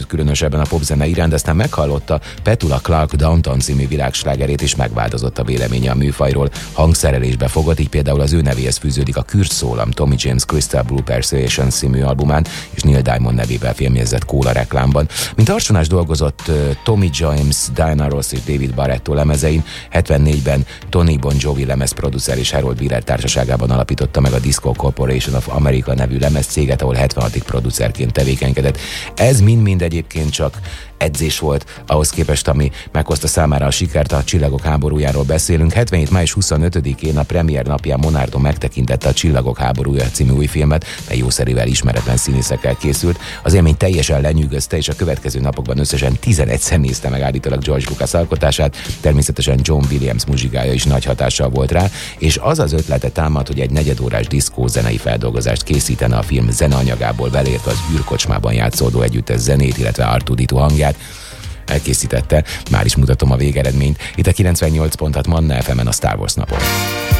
különösebben a popzene iránt, aztán meghallotta Petula Clark Downtown című világslágerét, és megváltozott a véleménye a műfajról. Hangszerelésbe fogott, így például az ő nevéhez fűződik a Kürt szólam Tommy James Crystal Blue Persuasion című albumán, és Neil Diamond nevével filmjezett kóla reklámban. Mint arcvonás dolgozott Tommy James, Diana Ross és David Barretto lemezein, 74-ben Tony Bon Jovi lemezproducer és Harold Wheeler társaságában alapította meg a Disco Corporation of America nevű lemezcéget, ahol 76-ig producerként tevékenykedett. Ez mind-mind egyébként csak edzés volt ahhoz képest, ami meghozta számára a sikert. A Csillagok háborújáról beszélünk. 77. május 25-én a premier napján Monardo megtekintette a Csillagok háborúja című új filmet, mely jószerivel ismeretlen színészekkel készült. Az élmény teljesen lenyűgözte, és a következő napokban összesen 11-szer nézte meg állítólag George Lucas alkotását. Természetesen John Williams muzsikája is nagy hatással volt rá, és az az ötlete támad, hogy egy negyedórás diszkó zenei feldolgozást készítene a film zeneanyagából, beleértve az űrkocsmában játszódó együttes zenét, illetve Artudito hangját. Elkészítette, már is mutatom a végeredményt. Itt a 98.6 Manna FM-en a Star Wars napon.